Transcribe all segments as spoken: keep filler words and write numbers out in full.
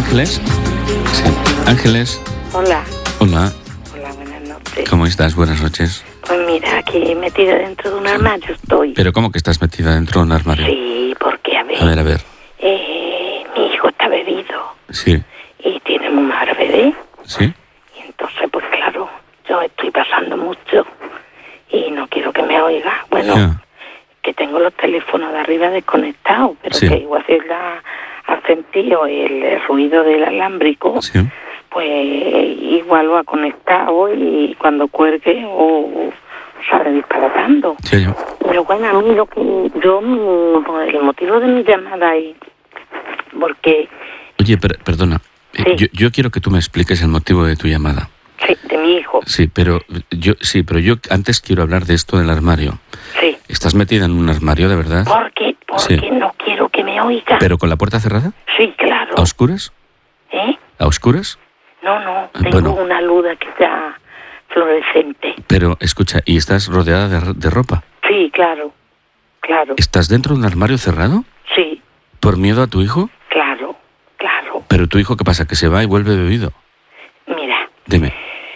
¿Ángeles? Sí. Ángeles. Hola. Hola. Hola, buenas noches. ¿Cómo estás? Buenas noches. Pues mira, aquí metida dentro de un armario estoy. ¿Pero cómo que estás metida dentro de un armario? Sí, porque a ver... A ver, a ver. Eh, mi hijo está bebido. Sí. Y tiene muy mal bebé. ¿Sí? Y entonces, pues claro, yo estoy pasando mucho y no quiero que me oiga. Bueno, Ya. que tengo los teléfonos de arriba desconectados, pero Sí. que igual si la ha sentido el, el ruido del alámbrico, Sí. pues igual lo ha conectado y cuando cuelgue o sale disparatando. Sí, yo. Pero bueno, a mí lo que yo, mi- el motivo de mi llamada es porque, Oye, per- perdona. Eh, Sí. Yo, yo quiero que tú me expliques el motivo de tu llamada. sí, de mi hijo, Sí, pero yo sí, pero yo antes quiero hablar de esto del armario. sí. ¿Estás metida en un armario de verdad? Porque, porque Sí. no quiero que me oiga. ¿Pero con la puerta cerrada? Sí, claro. ¿A oscuras? ¿Eh? ¿A oscuras? No, no, tengo Bueno. una luz que está fluorescente. Pero escucha, ¿y estás rodeada de, de ropa? Sí, claro, claro. ¿Estás dentro de un armario cerrado? Sí, ¿Por miedo a tu hijo? claro, claro. ¿Pero tu hijo qué pasa? ¿Que se va y vuelve bebido? Mira, Dime.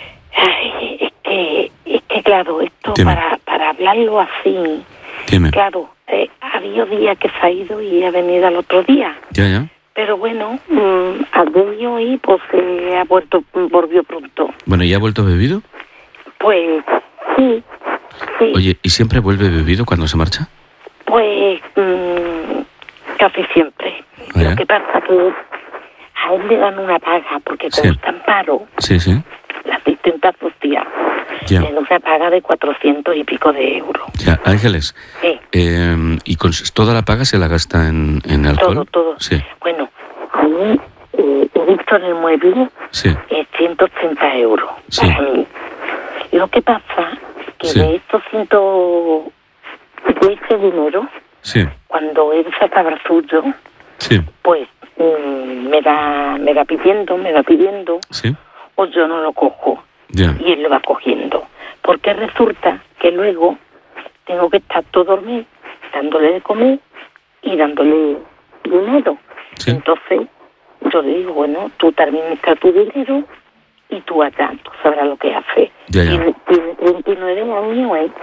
ay, es que, es que claro, esto Dime. para, para hablarlo así, Dime. claro, eh, ha habido días que se ha ido y ha venido al otro día. Ya, ya. Pero bueno, mmm, al venido y pues se ha vuelto, volvió pronto. Bueno, ¿y ha vuelto bebido? Pues sí, sí. Oye, ¿y siempre vuelve bebido cuando se marcha? Pues mmm, casi siempre. Vaya. Lo que pasa que a él le dan una paga porque como Sí. está en paro, Sí, sí. la asistente social Ya. le da una paga de cuatrocientos y pico de euros. Ya, Ángeles. Sí, eh, ¿Y con toda la paga se la gasta en, en alcohol? todo, todo. Sí, Bueno, a mí eh, he visto en el mueble sí. eh, ciento ochenta euros Sí. para mí. Lo que pasa que Sí. de estos ciento, de ese dinero, Sí, cuando él sacaba el suyo, sí, pues mm, me da me va pidiendo, me va pidiendo, sí. o yo no lo cojo Ya. y él lo va cogiendo. Porque resulta que luego tengo que estar todo el mes dándole de comer y dándole dinero. Sí. Entonces yo le digo, bueno, tú te administras tu dinero y tú allá, tú sabrás lo que haces. Ya, ya. Tiene, tiene treinta y nueve años, ¿eh?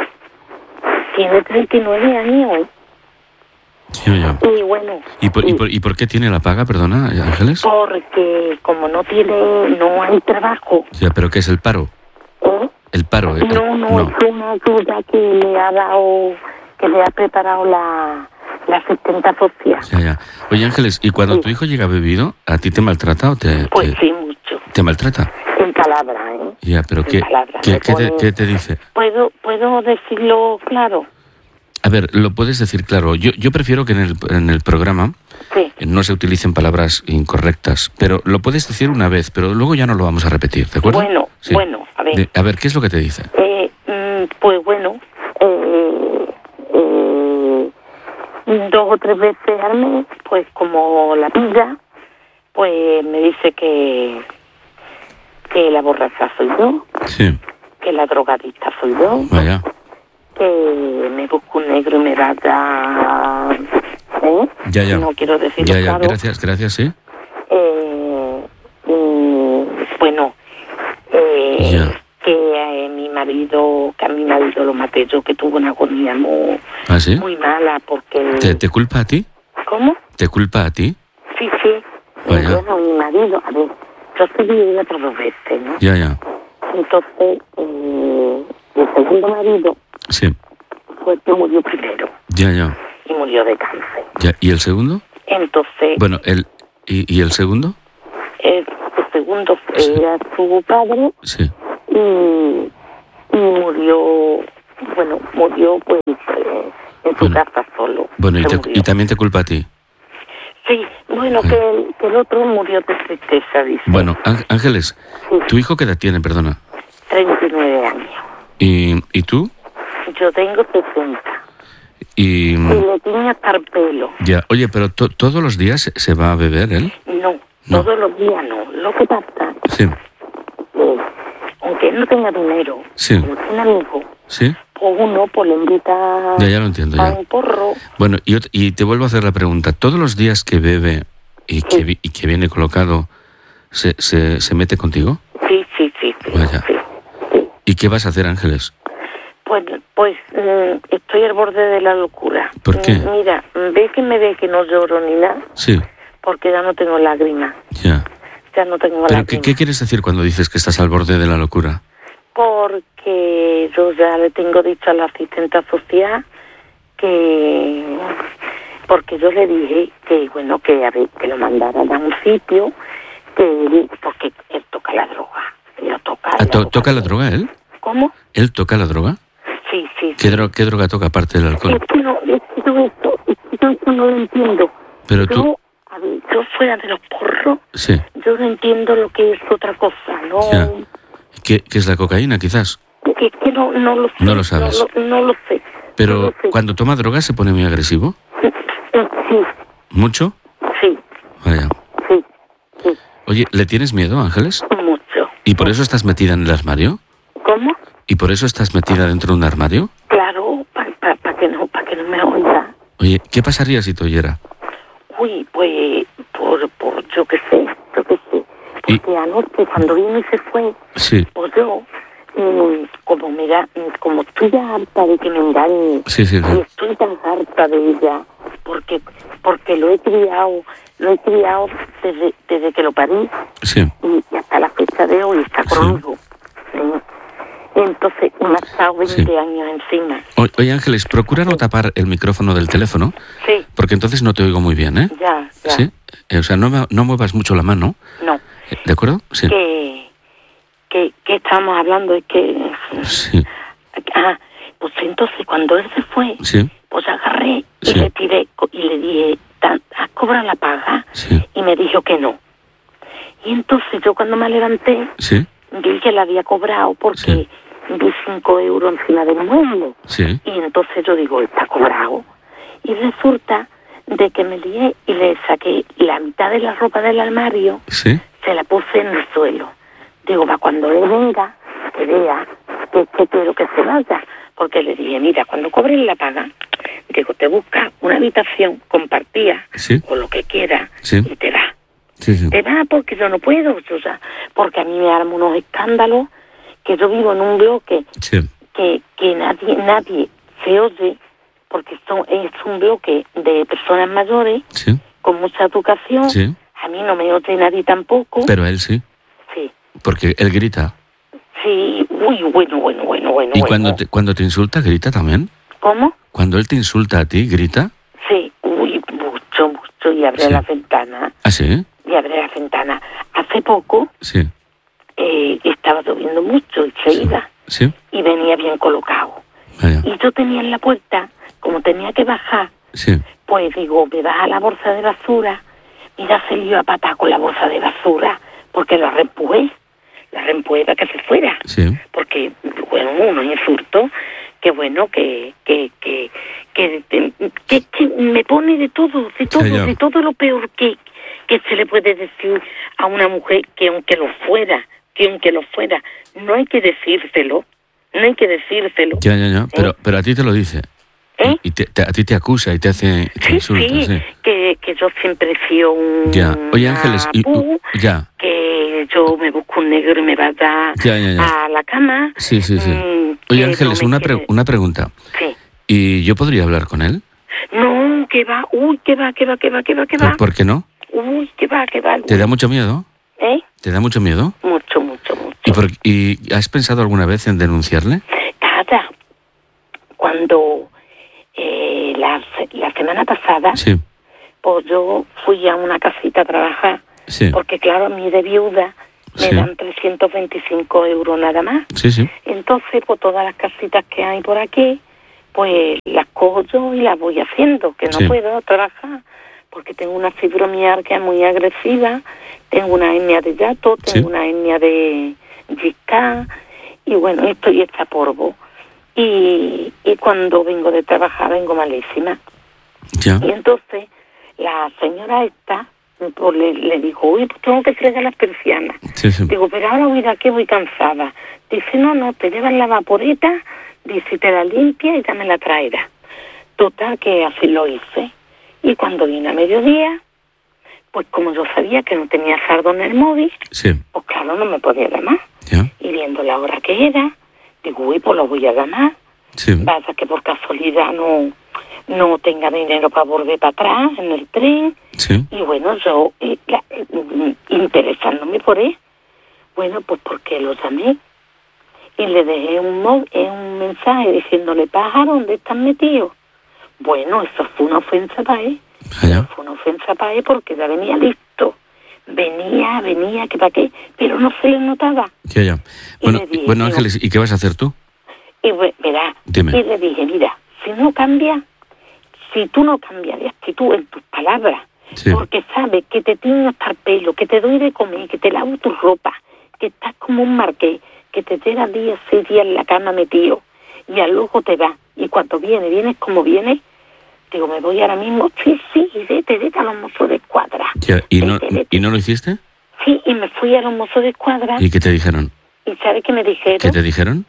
Tiene treinta y nueve años, ¿eh? Sí, ya. Y bueno, ¿Y por, y, y- por, ¿Y por qué tiene la paga, perdona, Ángeles? porque como no tiene, no hay trabajo, Ya, ¿pero qué es el paro? ¿eh? El paro, ¿eh? No, no, es una ayuda que le ha dado, que le ha preparado la, la asistente social. Ya, ya. Oye, Ángeles, ¿y cuando Sí. tu hijo llega bebido, a ti te maltrata o te, Pues te, sí, mucho. te maltrata? En palabras, ¿eh? Ya, pero En ¿qué, palabras. qué, Me qué te, pone- qué te dice? ¿Puedo, ¿Puedo decirlo claro? A ver, lo puedes decir claro. Yo, yo prefiero que en el, en el programa Sí. no se utilicen palabras incorrectas, pero lo puedes decir una vez, pero luego ya no lo vamos a repetir, ¿de acuerdo? Bueno, Sí. bueno, a ver. De- a ver, ¿qué es lo que te dice? Eh, mm, pues bueno, eh, eh, dos o tres veces al mes, pues como la pilla, pues me dice que, que la borracha soy yo, Sí, que la drogadicta soy yo, vaya. que me busco un negro y me da ya... ¿eh? Ya, ya. No quiero decirlo Ya, ya. claro. Gracias, gracias, sí. Eh, y, bueno, eh, Ya. que eh, mi marido, que a mi marido lo maté yo, que tuvo una agonía muy, ¿Ah, sí? muy mala, porque... ¿Te, ¿Te culpa a ti? ¿Cómo? ¿Te culpa a ti? Sí, sí. Y Vaya. bueno, mi marido, a ver, yo soy viuda por dos veces, ¿no? Ya, ya. Entonces, eh, mi segundo marido Sí, fue el que murió primero, ya, ya. y murió de cáncer. ya. ¿Y el segundo? Entonces, Bueno, el ¿y, y el segundo? el, el segundo fue Sí. era su padre, Sí. y, y murió, bueno, murió pues eh, en su Bueno. casa solo. Bueno, y, Se te- murió. y también te culpa a ti. Sí, bueno, Sí. que el, que el otro murió de tristeza, dice. Bueno, Ángel- Ángeles, Sí, ¿tu hijo qué edad tiene, perdona? treinta y nueve años. ¿Y, y tú? Yo tengo sesenta. Y... Y le tiene hasta el pelo. Ya, oye, pero to- ¿todos los días se- se va a beber él? No, No. todos los días no. Lo que pasa Sí, es que, aunque él no tenga dinero, Sí. como tiene amigos, sí. pues uno pues le invita Ya, ya lo entiendo, a ya. un porro. Bueno, y, ot- y te vuelvo a hacer la pregunta. ¿Todos los días que bebe y que, Sí. vi- y que viene colocado, ¿Se, se, se mete contigo? Sí, sí, sí. sí, Vaya. sí, sí. ¿Y qué vas a hacer, Ángeles? Pues, pues mm, estoy al borde de la locura. ¿Por qué? Mm, Mira, ve que me ve que no lloro ni nada, Sí, porque ya no tengo lágrimas. ya. Ya no tengo ¿Pero lágrimas. qué, qué quieres decir cuando dices que estás al borde de la locura? Porque yo ya le tengo dicho a la asistente social que... Porque yo le dije que, bueno, que, a ver, que lo mandaran a un sitio, que porque él toca la droga. Él lo toca. Ah, to- ¿Toca la droga él? ¿Cómo? ¿Él toca la droga? Sí, sí. ¿Qué, sí. dro- qué droga toca aparte del alcohol? Es que no, es que yo esto, es que yo esto no lo entiendo. Pero yo, tú... a ver, yo fuera de los porros, Sí, yo no entiendo lo que es otra cosa, ¿no? ya. ¿Qué, qué es la cocaína, quizás? Es que no, no lo sé. No lo sabes. No, lo- no lo sé. Pero no lo sé. cuando toma droga se pone muy agresivo. Sí, ¿Mucho? sí, Vaya. sí, sí, Oye, ¿le tienes miedo, Ángeles? mucho. ¿Y por eso estás metida en el armario? ¿Cómo? ¿Y por eso estás metida dentro de un armario? Claro, para pa, pa que no, para que no me oiga. Oye, ¿qué pasaría si te oyera? Uy, pues, por, por, yo qué sé, yo qué sé. Y- Porque anoche, cuando vino y se fue, Sí, pues yo, mm, como mira, mm, como estoy ya harta de que me engañe, sí, sí, y sí. estoy tan harta de ella, porque, porque lo he criado, lo he criado desde, desde que lo parí, Sí, y, y hasta la fecha de hoy está Sí. conmigo. ¿Sí? Entonces, me ha estado veinte Sí. años encima. O- Oye, Ángeles, procura no tapar el micrófono del teléfono, Sí, porque entonces no te oigo muy bien, ¿eh? ya, ya. Sí. Eh, O sea, no, me- no muevas mucho la mano, No, eh, ¿de acuerdo? Sí. que, que, que estamos hablando es que... Sí, Ah, pues entonces cuando él se fue, sí, pues agarré y Sí. le tiré co- y le dije, "Ta- ¿has cobrado la paga?" sí, Y me dijo que no. Y entonces yo cuando me levanté, sí, vi que la había cobrado porque Sí. vi cinco euros encima del mueble. sí, Y entonces yo digo, está cobrado. Y resulta de que me lié y le saqué la mitad de la ropa del armario, sí, se la puse en el suelo. Digo, va, cuando le venga, que vea que, que quiero que se vaya. Porque le dije, mira, cuando cobres la paga, digo, te busca una habitación compartida Sí. o lo que quieras Sí. y te va. sí, sí. Te va porque yo no puedo, o sea, porque a mí me arman unos escándalos, que yo vivo en un bloque Sí, que, que nadie nadie se oye, porque son, es un bloque de personas mayores sí, con mucha educación. sí. A mí no me oye nadie tampoco. Pero él sí, Sí, porque él grita. sí, uy, bueno, bueno, bueno, bueno. ¿Y bueno. cuando te, cuando te insulta, grita también? ¿Cómo? Cuando él te insulta a ti, grita. Sí, uy, mucho, mucho, y abre Sí. la ventana, ¿Ah, sí? y abre la ventana. Hace poco Sí, eh, estaba lloviendo mucho y se Sí. iba, sí. y venía bien colocado. Vaya. Y yo tenía en la puerta, como tenía que bajar, Sí, pues digo, me baja la bolsa de basura. Mira, se lió a patar con la bolsa de basura, porque la reempujé, la reempujé para que se fuera. sí, Porque, bueno, unos insultos, que bueno, que, que, que, que, que, que me pone de todo, de todo, ya. de todo lo peor que, que se le puede decir a una mujer, que aunque lo fuera, que aunque lo fuera, no hay que decírselo, no hay que decírselo. ya, ya, ya. Pero, ¿Eh? pero a ti te lo dice. ¿Eh? Y te- te- a ti te acusa y te hace te Sí, insulta, sí, sí. Que, que yo siempre he sido un Ya. Oye, Ángeles, y- pu, ya. que yo me busco un negro y me vaya Ya, ya, ya. a la cama. Sí, sí, sí. mm, Oye, que Ángeles, no me una, pre- quiere- una pregunta. Sí. ¿Y yo podría hablar con él? No, que va, uy, que va, que va, que va, que va, que ¿Por, va. por qué no? Uy, que va, que va. ¿Te da mucho miedo? ¿Eh? ¿Te da mucho miedo? Mucho, mucho, mucho. ¿Y, por- y has pensado alguna vez en denunciarle? Nada. Cuando eh, la, la semana pasada, Sí, pues yo fui a una casita a trabajar, sí, porque claro, a mí de viuda me Sí. dan trescientos veinticinco euros nada más. sí, sí. Entonces, pues todas las casitas que hay por aquí, pues las cojo yo y las voy haciendo, que no Sí. puedo trabajar, porque tengo una fibromialgia muy agresiva, tengo una hernia de hiato, tengo Sí. una hernia de G K, y bueno, estoy hecha polvo. Y, y cuando vengo de trabajar vengo malísima. Ya. Y entonces la señora esta, pues le, le dijo, uy, pues tengo que fregar las persianas. Sí, sí. Digo, pero ahora voy de aquí, voy cansada. Dice, no, no, te llevan la vaporeta, dice, te la limpia y ya me la traerá. Total, que así lo hice. Y cuando vine a mediodía, pues como yo sabía que no tenía saldo en el móvil, sí. pues claro, no me podía llamar. Ya. Y viendo la hora que era, digo, uy, pues lo voy a llamar. Sí. Vaya que por casualidad no, no tenga dinero para volver para atrás en el tren. Sí. Y bueno, yo, eh, la, eh, interesándome por él, bueno, pues porque lo llamé. Y le dejé un, mo- eh, un mensaje diciéndole, pájaro, ¿dónde están metidos? Bueno, eso fue una ofensa para él. Allá. Fue una ofensa para él porque ya venía listo. Venía, venía, que para qué, pero no se le notaba. Ya, ya. Y Bueno, le dije, bueno digo, Ángeles, ¿y qué vas a hacer tú? Y ve- verá, Dime. y le dije, mira, si no cambias, si tú no cambias de actitud en tus palabras, Sí. porque sabes que te tiño hasta el pelo, que te doy de comer, que te lavo tu ropa, que estás como un marqués, que te llevas días, seis días en la cama metido, y al luego te vas, y cuando viene, vienes como vienes, digo, me voy ahora mismo, sí, sí, y vete, vete a los mozos de escuadra. Ya, ¿y, no, Vete, vete. ¿Y no lo hiciste? Sí, y me fui a los mozos de escuadra, ¿Y qué te dijeron? y ¿sabes qué me dijeron? ¿Qué te dijeron?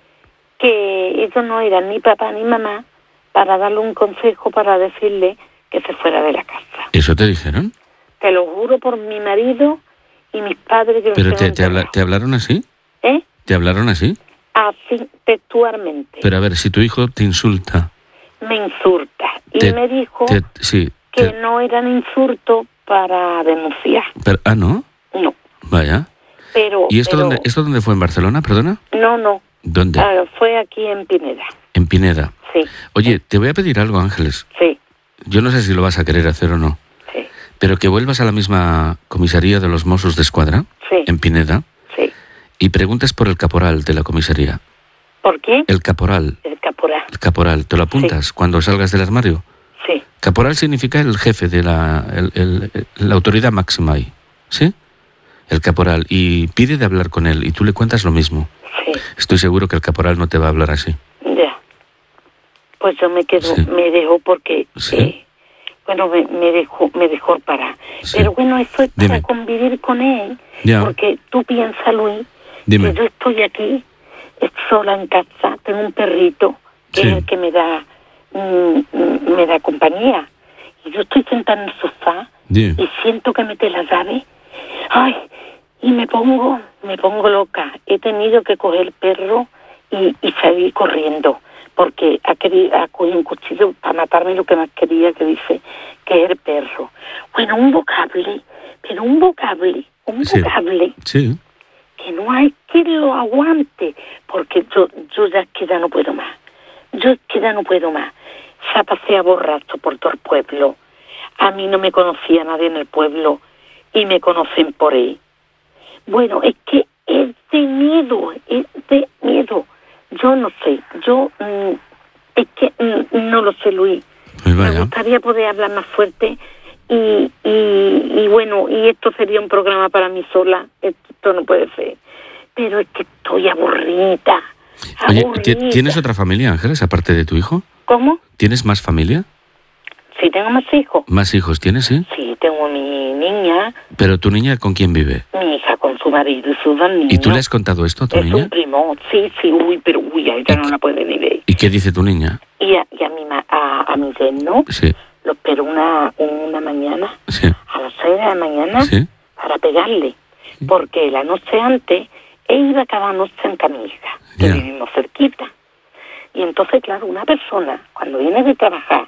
Que ellos no eran ni papá ni mamá para darle un consejo, para decirle que se fuera de la casa. ¿Eso te dijeron? Te lo juro por mi marido y mis padres que ¿Pero los te, tengo te, habla- enterrados. te hablaron así? ¿Eh? ¿Te hablaron así? Así, textualmente. Pero a ver, si tu hijo te insulta... Me insulta. Y Te- me dijo te- sí. que te- no eran insultos para denunciar. pero- ah, ¿no? No. Vaya. Pero... ¿Y esto, pero, dónde, esto dónde fue? ¿En Barcelona, perdona? No, no. ¿Dónde? Ah, fue aquí en Pineda. En Pineda. Sí, Oye, te voy a pedir algo, Ángeles. sí, Yo no sé si lo vas a querer hacer o no, sí, pero que vuelvas a la misma comisaría de los Mossos de Escuadra, sí, en Pineda, sí. y preguntes por el caporal de la comisaría. ¿Por qué? El caporal, El caporal. el caporal. ¿Te lo apuntas cuando salgas del armario? Sí, Caporal significa el jefe de la, el- el- la autoridad máxima ahí, ¿sí? El caporal. Y pide de hablar con él y tú le cuentas lo mismo. sí. Estoy seguro que el caporal no te va a hablar así. Ya. Pues yo me quedo, Sí. me dejó porque, Sí. eh, bueno, me, me dejó, me dejó parar. Sí. Pero bueno, eso es para Dime. convivir con él, Ya. porque tú piensas, Luis, Dime. que yo estoy aquí, eh, sola en casa, tengo un perrito que Sí. es el que me da, mm, mm, me da compañía. Y yo estoy sentada en el sofá Dime. y siento que mete la llave. Ay, y me pongo, me pongo loca. He tenido que coger el perro y, y salir corriendo, porque ha querido, ha cogido un cuchillo para matarme lo que más quería, que dice que es el perro. Bueno, un vocable, pero un vocable, un Sí. vocable Sí. que no hay quien lo aguante, porque yo, yo ya es que ya no puedo más. Yo es que ya no puedo más. Se pasea borracho por todo el pueblo. A mí no me conocía nadie en el pueblo y me conocen por él. Bueno, es que es de miedo, es de miedo. Yo no sé, yo mm, es que mm, no lo sé, Luis. Pues Me vaya. gustaría poder hablar más fuerte y, y, y bueno, y esto sería un programa para mí sola. Esto no puede ser. Pero es que estoy aburrida. Oye, aburrida. ¿ti- ¿tienes otra familia, Ángeles, aparte de tu hijo? ¿Cómo? ¿Tienes más familia? Sí, tengo más hijos. ¿Más hijos tienes, sí? Sí, tengo mi niña, Pero tu niña, ¿con quién vive? mi hija con su marido y sus dos niños. ¿Y tú le has contado esto a tu Es niña? un primo, sí, sí, uy, pero uy, a ella ¿Y no qué- la puede ni ver. ¿Y qué dice tu niña? Y a, y a mi ma- a, a mi yerno Sí, lo espero una, una mañana, sí, a las seis de la mañana, sí. para pegarle. Porque la noche antes, él iba cada noche en camisa, que Ya. vivimos cerquita. Y entonces, claro, una persona, cuando viene de trabajar,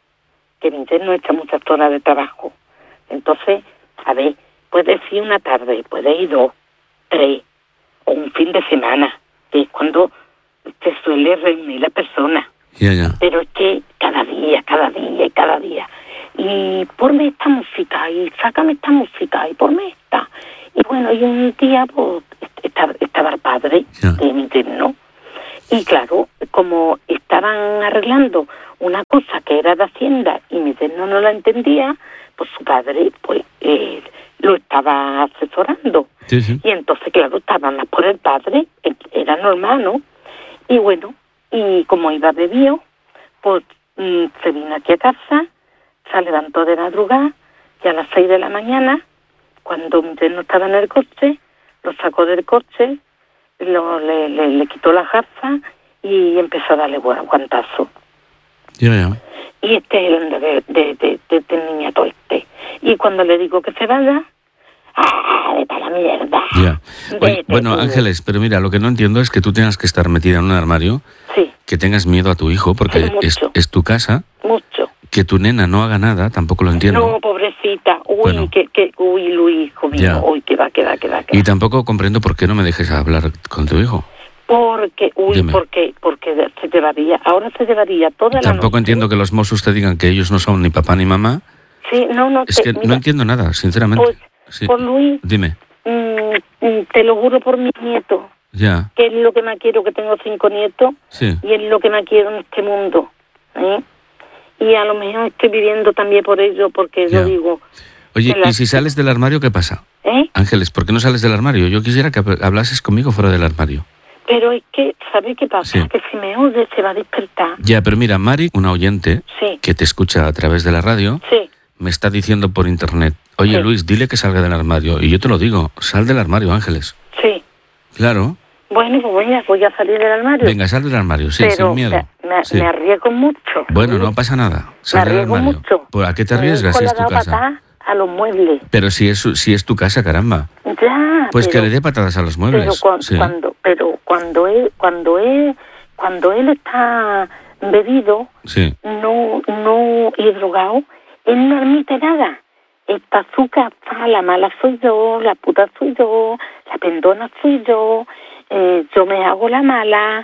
que mi yerno echa muchas horas de trabajo, entonces, a ver, puede ir una tarde, puede ir dos, tres, o un fin de semana, que es cuando se suele reunir la persona. Ya, ya. Pero es que cada día, cada día y cada día. Y ponme esta música, y sácame esta música, y ponme esta. Y bueno, y un día pues estaba, estaba el padre Ya. de mi yerno. Y claro, como estaban arreglando una cosa que era de Hacienda y mi yerno no la entendía, pues su padre pues eh, lo estaba asesorando. Sí, sí. Y entonces, claro, estaban más por el padre, eh, era normal, ¿no? Y bueno, y como iba bebido, pues mm, se vino aquí a casa, se levantó de madrugada y a las seis de la mañana, cuando mi yerno estaba en el coche, lo sacó del coche, lo, le, le, le quitó la gafa y empezó a darle buen guantazo. Ya, ya. Y este es el de, de, de, de, de niñato este. Y cuando le digo que se vaya, ¡ah, vete a la mierda! Ya. Oye, Vete bueno, tú. Ángeles, pero mira, lo que no entiendo es que tú tengas que estar metida en un armario, Sí, que tengas miedo a tu hijo, porque Sí, mucho. es, es tu casa, mucho. que tu nena no haga nada, tampoco lo entiendo. No, pobrecita. Uy, Bueno. que, que, uy, Luis, hijo mío. Ya. Uy, que va, que va, que va, que Y va. tampoco comprendo por qué no me dejes hablar con tu hijo. Porque, uy, Dime. porque, porque se llevaría, ahora se llevaría toda la Tampoco noche. entiendo que los Mossos te digan que ellos no son ni papá ni mamá. Sí, no, no. Es te- que no mira, entiendo nada, sinceramente. Pues, Sí. pues Luis, Dime. mm, mm, te lo juro por mis nietos, Ya, que es lo que más quiero, que tengo cinco nietos, sí. y es lo que más quiero en este mundo. ¿eh? Y a lo mejor estoy viviendo también por ello, porque Ya. yo digo, Oye, que la- ¿y si sales del armario, qué pasa? ¿eh? Ángeles, ¿por qué no sales del armario? Yo quisiera que hab- hablases conmigo fuera del armario. Pero es que, ¿sabes qué pasa? Sí. Que si me oye se va a despertar. Ya, pero mira, Mari, una oyente Sí, que te escucha a través de la radio, sí, me está diciendo por internet, oye Sí. Luis, dile que salga del armario. Y yo te lo digo, sal del armario, Ángeles. sí. Claro. Bueno, pues voy a, voy a salir del armario. Venga, sal del armario, sí, pero sin miedo. Me, me, Sí. me arriesgo mucho. Bueno, Luis. no pasa nada. Me Sal del arriesgo armario. mucho. ¿Por a qué te Mi arriesgas hijo si le es ha tu dado casa? patadas a los muebles. Pero si es, su- si es tu casa, caramba. Ya, Pues pero, que le dé patadas a los pero, muebles. cuan- Sí. cuando, pero cuando él, cuando él, cuando él está bebido, Sí. no, no y drogado, él no admite nada. Esta su casa, la mala soy yo, la puta soy yo, la pendona soy yo, eh, yo me hago la mala,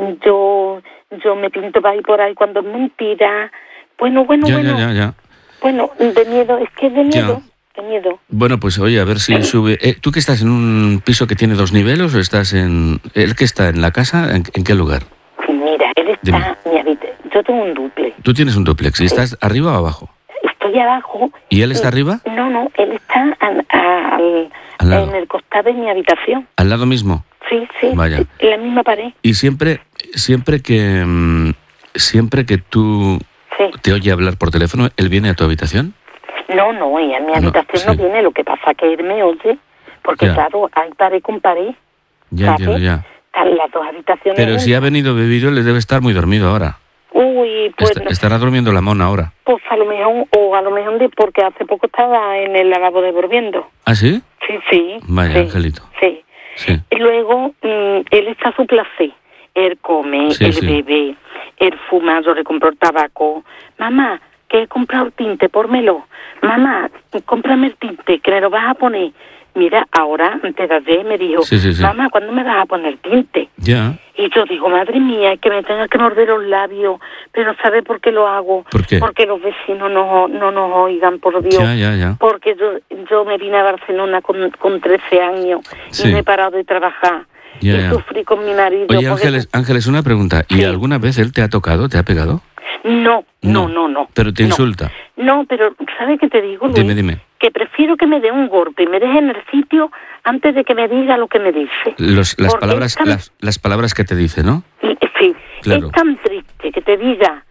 yo, yo me pinto para ahí por ahí cuando es mentira. Bueno, bueno, Ya, bueno, ya, ya, ya. bueno, de miedo, es que es de miedo, de miedo. Bueno, pues oye, a ver si sube. Eh, ¿Tú que estás en un piso que tiene dos niveles o estás en... ¿El que está en la casa? ¿En, en qué lugar? Mira, él está, Dime. mi habita- yo tengo un duple, Tú tienes un duplex y estás arriba o abajo. estoy abajo. ¿Y él está Eh, arriba? No, no, él está al- al- Al lado. en el costado de mi habitación. ¿Al lado mismo? Sí, sí, Vaya. en la misma pared. Y siempre, siempre que... mm, siempre que tú Sí. te oye hablar por teléfono, ¿él viene a tu habitación? No, no, y a mi No, habitación no, sí. viene, lo que pasa que él me oye, porque Ya. claro, hay pared con pared, Ya ¿sabes? entiendo, ya. Están las dos habitaciones. Pero si ha juntas. venido bebido, le debe estar muy dormido ahora. Uy, pues, Est- no, estará durmiendo la mona ahora. pues a lo mejor, o a lo mejor de- porque hace poco estaba en el lavabo devolviendo. ¿Ah, sí? Sí, sí. Vaya, sí, Angelito. Sí. Sí. Y luego, mm, él está a su placer. Él come, Sí, él sí. bebe, él fuma, yo le compro el tabaco. Mamá, que he comprado el tinte, pórmelo. Mamá, cómprame el tinte, que me lo vas a poner. Mira, ahora, antes de ayer, me dijo, Sí, sí, sí. mamá, ¿cuándo me vas a poner tinte? Ya. Y yo digo, madre mía, que me tenga que morder los labios, pero ¿sabe por qué lo hago? ¿Por qué? Porque los vecinos no, no nos oigan, por Dios. Ya, ya, ya. Porque yo, yo me vine a Barcelona con, con trece años Sí. y no he parado de trabajar. Ya, y ya. sufrí con mi marido. Oye, porque- Ángeles, Ángeles, una pregunta. ¿Y Sí. alguna vez él te ha tocado, te ha pegado? No, No, no, no, no. pero te no. insulta. No, pero ¿sabes qué te digo, Luis? Dime, dime. Que prefiero que me dé un golpe y me deje en el sitio antes de que me diga lo que me dice. Los, las, Porque palabras, es tan- las, las palabras que te dice, ¿no? Y- sí, Claro. es tan triste que te diga,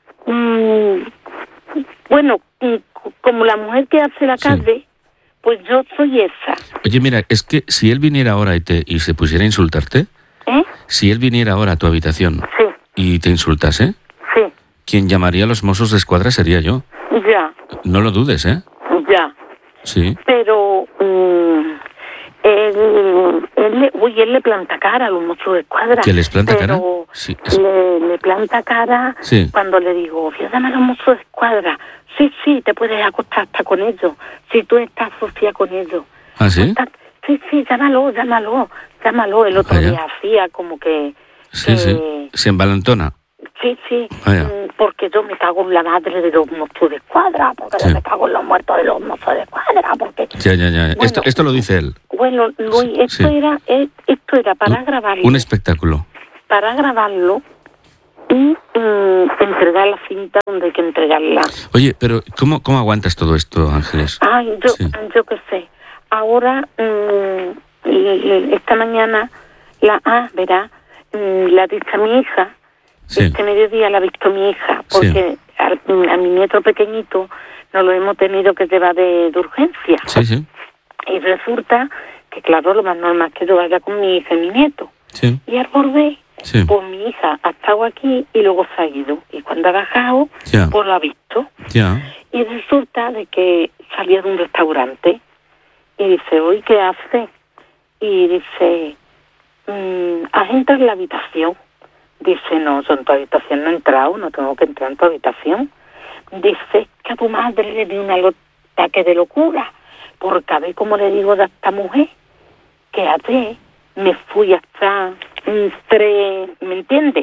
mm, bueno, mm, c- como la mujer que hace la Sí. calle, pues yo soy esa. Oye, mira, es que si él viniera ahora y, te, y se pusiera a insultarte, ¿Eh? si él viniera ahora a tu habitación Sí, y te insultase, sí, quien llamaría a los Mossos de Escuadra sería yo. ya, No lo dudes, ¿eh? ya. Sí. Pero mm, él, él, le, uy, él le planta cara a los Mossos de Escuadra. ¿Que les planta cara? pero Sí, es- Le, le planta cara Sí. cuando le digo, voy a llamar a los Mossos de Escuadra. Sí, sí, te puedes acostar hasta con ellos, si tú estás asociada con ellos. ¿Ah, sí? Está- Sí, sí, llámalo, llámalo, llámalo. El otro Vaya. día hacía como que... Sí, que- sí. Se embalantona. Sí, sí, Vaya. mm, porque yo me cago en la madre de los Mossos de Escuadra, porque Sí. yo me cago en los muertos de los Mossos de Escuadra, porque... Ya, ya, ya. Bueno, esto, esto lo dice él. Bueno, Luis, Sí, esto sí. era eh, esto era para Un- grabarlo, Un espectáculo. para grabarlo y mm, entregar la cinta donde hay que entregarla. Oye, pero ¿cómo, cómo aguantas todo esto, Ángeles? Ay, yo, Sí. yo qué sé. Ahora, mm, y- y esta mañana, la ah, verá, mm, la ha dicho mi hija. Sí. Este mediodía la ha visto mi hija, Sí. porque al- a, mi nieto pequeñito nos lo hemos tenido que llevar de, de urgencia. Sí, sí. Y resulta que, claro, lo más normal es que yo vaya con mi hija y mi nieto. Sí. Y al volver, Sí. Pues mi hija ha estado aquí y luego se ha ido. Y cuando ha bajado, Ya. pues lo ha visto. Ya. Y resulta de que salía de un restaurante y dice, oye, ¿qué hace? Y dice, mmm, ¿has entrado en la habitación? Dice, no, yo en tu habitación no he entrado, no tengo que entrar en tu habitación. Dice, que a tu madre le dio un ataque de locura, porque a ver cómo le digo de esta mujer, que ayer me fui hasta un tres, ¿me entiendes?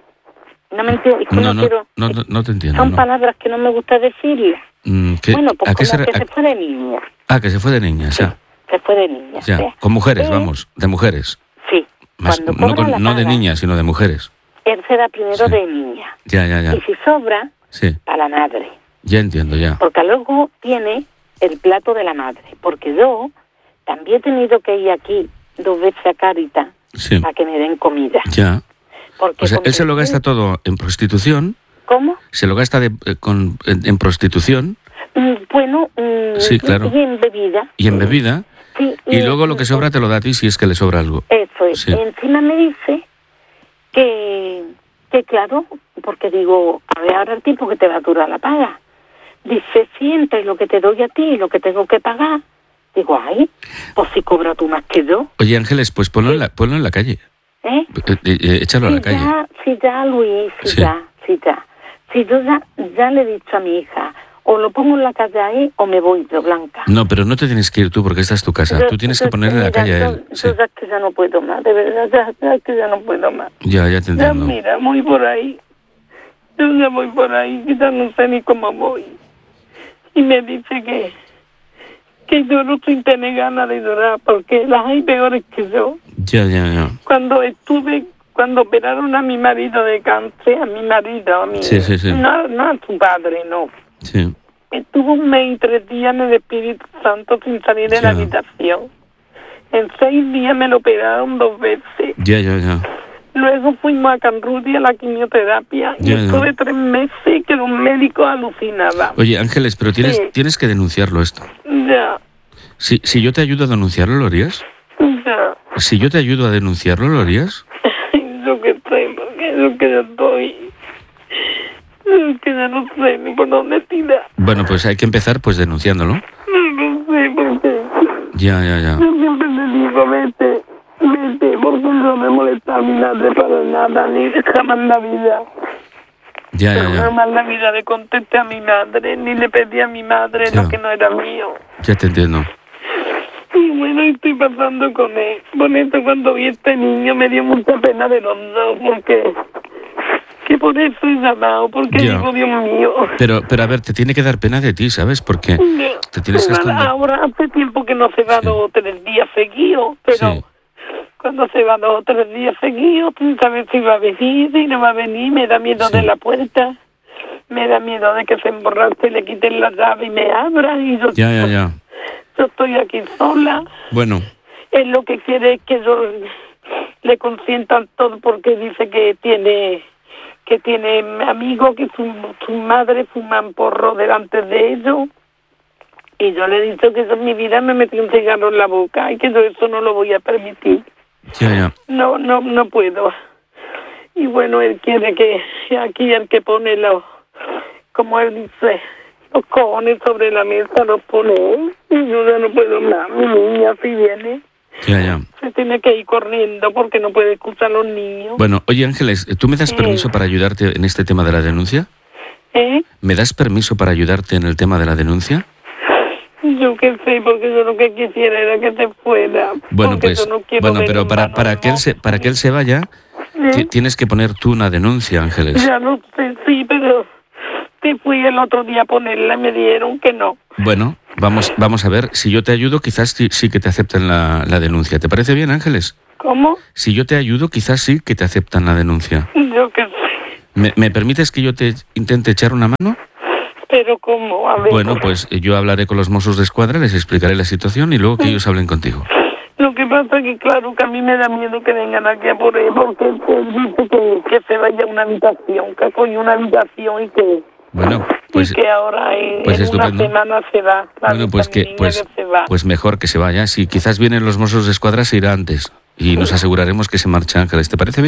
No me entiendo, es que No, no, no, quiero... no, no, no te entiendo. Son no. palabras que no me gusta decirlas. Mm, ¿qué- Bueno, pues ¿a qué como se, que re- se a- fue de niña. Ah, que se fue de niña, ya. Se fue de niña. Ya. o sea, Con mujeres, él- vamos, de mujeres. Sí. Más- Cuando no, cobra con- la no de paga, niñas, sino de mujeres. él se da primero Sí. de niña. Ya, ya, ya. Y si sobra, Sí, para la madre. ya entiendo, ya. Porque luego tiene el plato de la madre. Porque yo también he tenido que ir aquí dos veces a Cáritas Sí, para que me den comida. ya. Porque O sea, con él se lo el- gasta todo en prostitución, ¿Cómo? se lo gasta de, eh, con, en, en prostitución Mm, Bueno, mm, Sí, claro. y en bebida. y en bebida, Sí, y luego lo que sobra te lo da a ti si es que le sobra algo. Eso es. Sí. Encima me dice que, que claro, porque digo, a ver, ahora el tiempo que te va a durar la paga. Dice, siempre lo que te doy a ti y lo que tengo que pagar. Digo, ay, pues si cobra tú más que yo, Oye, Ángeles, pues ponlo, en, la, ponlo en la calle. ¿eh? Eh, eh, eh, échalo a Sí, la calle. ya, sí, ya, Luis, sí, Sí. ya, sí, ya. Sí, yo ya, ya le he dicho a mi hija, o lo pongo en la calle ahí o me voy yo, Blanca. No, pero no te tienes que ir tú porque esta es tu casa. Yo- Tú tienes yo- que ponerle en la mira, calle a yo- él. Yo Sí. ya es que ya no puedo más, de verdad, ya, ya es que ya no puedo más. Ya, ya te Ya, entiendo. mira, voy por ahí. Yo ya voy por ahí, que ya no sé ni cómo voy. Y me dice que, que yo no estoy tener ganas de llorar, porque las hay peores que yo. Ya, ya, ya. Cuando estuve, cuando operaron a mi marido de cáncer, a mi marido, a mi... Sí, sí, sí. No, no a su padre, no. Sí. Estuve un mes y tres días en el Espíritu Santo sin salir de la Ya. habitación. En seis días me lo operaron dos veces. Ya, ya, ya. Luego fuimos a Canruti a la quimioterapia y Ya, ya. estuve tres meses que los médicos alucinaban. Oye, Ángeles, pero tienes, Sí. tienes que denunciarlo esto. Ya, Si, si yo te ayudo a denunciarlo, ¿lo harías? ya. Si yo te ayudo a denunciarlo, ¿lo harías? Yo que sé, porque yo que yo estoy... Yo que ya no sé ni por dónde tirar. Bueno, pues hay que empezar pues denunciándolo. No sé, porque... Ya, ya, ya. Yo siempre le digo, vete, vete, porque no me molesta a mi madre para nada, ni jamás en la vida. Ya, ya, ya. Jamás en la vida le contesté a mi madre, ni le pedí a mi madre Ya. lo que no era mío. Ya te entiendo. Y bueno, estoy pasando con él. Por eso cuando vi a este niño me dio mucha pena de los dos, porque... Que por eso he llamado, porque Ya. digo, Dios mío... Pero, pero a ver, te tiene que dar pena de ti, ¿sabes? Porque te tienes que Ahora- esconder. Ahora hace tiempo que no se va Sí. dos o tres días seguidos, pero Sí. cuando se va dos o tres días seguidos, sin saber si va a venir, si no va a venir, me da miedo Sí. de la puerta, me da miedo de que se emborrache y le quiten la llave y me abra, y yo, Ya, ya, ya. yo estoy aquí sola. Bueno, Él lo que quiere es que yo le consientan todo porque dice que tiene que tiene amigos que su, su madre fuman porro delante de ellos, y yo le he dicho que yo en mi vida me metí un cigarro en la boca y que yo eso no lo voy a permitir. ya, ya. No, no, no puedo. Y bueno, él quiere que aquí el que pone los, como él dice, los cojones sobre la mesa los pone él, y yo ya no puedo más. Mi niña si viene Ya, ya. se tiene que ir corriendo porque no puede escuchar a los niños. Bueno, oye, Ángeles, ¿tú me das Sí. permiso para ayudarte en este tema de la denuncia? ¿Eh? ¿Me das permiso para ayudarte en el tema de la denuncia? Yo qué sé, porque yo lo que quisiera era que se fuera. Bueno, porque pues, yo no quiero bueno, ver pero un para, varón, para que él no. se, para que él se vaya, ¿Eh? ti- tienes que poner tú una denuncia, Ángeles. Ya no sé, sí, pero te fui el otro día a ponerla y me dijeron que no. Bueno, vamos, vamos a ver. Si yo te ayudo, quizás sí, sí que te acepten la, la denuncia. ¿Te parece bien, Ángeles? ¿Cómo? Si yo te ayudo, quizás sí que te aceptan la denuncia. Yo qué sé. ¿Me, me permites que yo te intente echar una mano? Pero ¿cómo? A ver. Bueno, pues eh, yo hablaré con los Mossos de Escuadra, les explicaré la situación y luego que ellos hablen contigo. Lo que pasa es que, claro, que a mí me da miedo que vengan aquí a por él, porque él dice que, que se vaya a una habitación, que coge una habitación y que... Bueno, pues, y que ahora en, pues en una estupendo. semana se va. La bueno, pues dice mi que niña pues, que se va. pues mejor que se vaya. Si quizás vienen los Mossos de Escuadra, se irá antes y nos aseguraremos que se marcha Ángeles. ¿Te parece bien?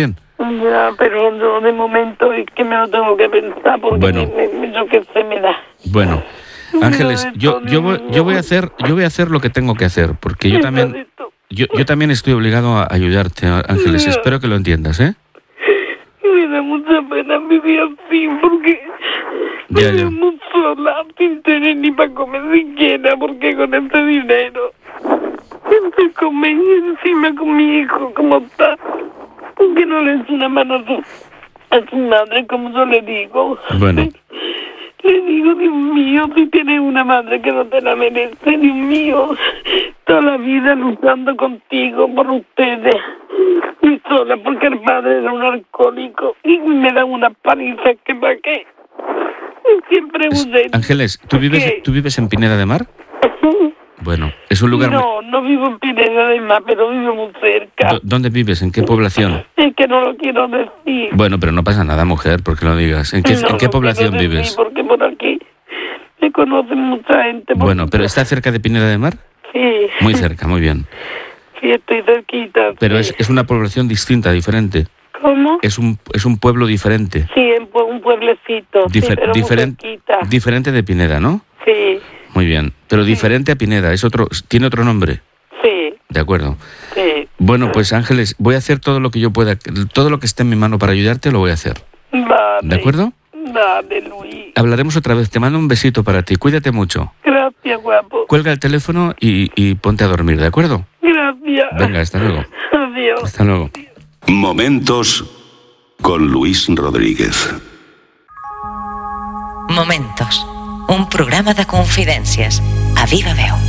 Ya, pero yo de momento es que me lo tengo que pensar porque Bueno. me, me, yo que sé me da. Bueno, Ángeles, yo, yo, voy, yo voy a hacer, yo voy a hacer lo que tengo que hacer, porque yo también, yo, yo también estoy obligado a ayudarte, Ángeles. Espero que lo entiendas, ¿eh? Me da mucha pena vivir así porque Ya, ya. me muy sola, sin tener ni para comer siquiera, porque con este dinero siempre comer y encima con mi hijo como está, que no le eche una mano a su, a su madre, como yo le digo. Bueno. Le digo, Dios mío, si tienes una madre que no te la merece, Dios mío, toda la vida luchando contigo por ustedes, y sola porque el padre era un alcohólico y me dan una paliza que para qué. Y siempre usé. Ángeles, ¿tú vives, ¿Qué? ¿tú vives en Pineda de Mar? Bueno, es un lugar... No, no vivo en Pineda de Mar, pero vivo muy cerca. muy... ¿Dónde vives? ¿En qué población? Es que no lo quiero decir. Bueno, pero no pasa nada, mujer, porque lo digas. ¿En qué, No ¿en qué lo población quiero decir vives? Porque por aquí me conocen mucha gente. Bueno, pero ¿está cerca de Pineda de Mar? Sí. Muy cerca, muy bien. Sí, estoy cerquita. Pero sí. es, es una población distinta, diferente. ¿Cómo? Es un, es un pueblo diferente. Sí, en pue- un pueblecito. Difer- sí, pero muy diferen- cerquita. diferente de Pineda, ¿no? Sí, Muy bien. Pero diferente a Pineda, es otro, tiene otro nombre. sí, De acuerdo. sí. Bueno, pues Ángeles, voy a hacer todo lo que yo pueda, todo lo que esté en mi mano para ayudarte, lo voy a hacer. Vale. ¿De acuerdo? Vale, Luis. Hablaremos otra vez. Te mando un besito para ti. Cuídate mucho. Gracias, guapo. Cuelga el teléfono y, y ponte a dormir, ¿de acuerdo? Gracias. Venga, hasta luego. Adiós. Hasta luego. Momentos con Luis Rodríguez. Momentos, un programa de confidències a viva veu.